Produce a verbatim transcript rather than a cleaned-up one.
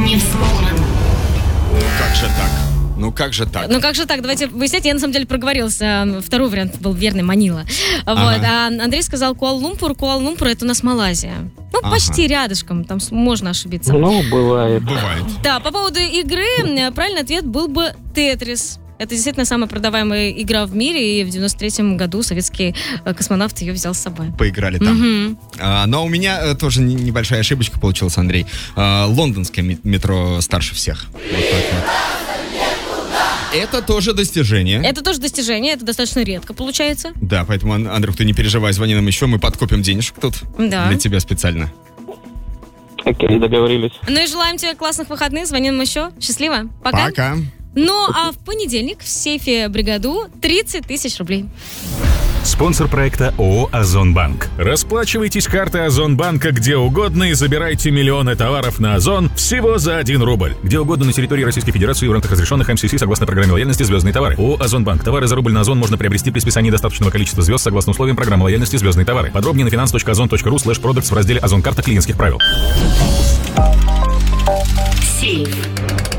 не взломан. Ну как же так? Ну как же так? Ну как же так? Давайте выяснять. Я на самом деле проговорился. Второй вариант был верный, Манила. Ага. Вот. А Андрей сказал Куала-Лумпур. Куала-Лумпур — это у нас Малайзия. Ну, ага. почти рядышком. Там можно ошибиться. Ну, бывает. Бывает. Да, по поводу игры, правильный ответ был бы Тетрис. Это действительно самая продаваемая игра в мире, и в девяносто третьем году советский космонавт ее взял с собой. Поиграли там. Угу. А, но у меня тоже небольшая ошибочка получилась, Андрей. А, лондонское метро старше всех. Вот так вот. Это тоже достижение. Это тоже достижение, это достаточно редко получается. Да, поэтому, Андрюх, ты не переживай, звони нам еще, мы подкопим денежек тут. Да. Для тебя специально. Окей, договорились. Ну и желаем тебе классных выходных, звоним нам еще. Счастливо. Пока. Пока. Ну, а в понедельник в сейфе Бригаду тридцать тысяч рублей. Спонсор проекта ООО «Озонбанк». Расплачивайтесь картой Озонбанка где угодно и забирайте миллионы товаров на Озон всего за один рубль. Где угодно на территории Российской Федерации в рамках разрешенных эм си си согласно программе лояльности «Звездные товары». ООО «Озонбанк». Товары за рубль на Озон можно приобрести при списании достаточного количества звезд согласно условиям программы лояльности «Звездные товары». Подробнее на finance точка озон точка ру слэш продактс в разделе «Озон карта клиентских правил». Сейф.